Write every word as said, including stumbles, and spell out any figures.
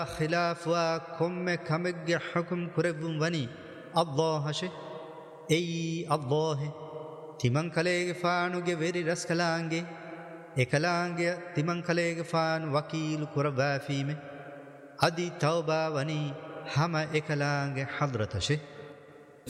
خلاف وكم كمج حكم كرب وني الله شه أي الله تمن كليغ فانو جبري رسكلانجي إكلانجي تمن كليغ فان وكيل كربا فيمه أدي توبة وني هم إكلانجي حضرت شه